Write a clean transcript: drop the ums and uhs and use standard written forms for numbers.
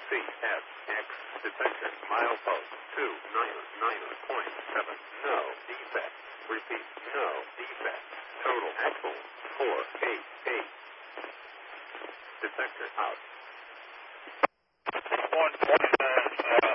CSX detector milepost 299.7. No defect. Repeat, no defect. Total axle 488. Detector out.